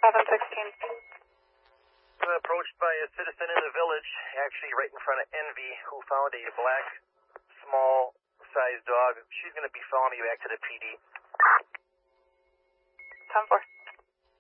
716. Approached by a citizen in the village, actually right in front of Envy, who found a black, small-sized dog. She's going to be following me back to the PD. 10-4.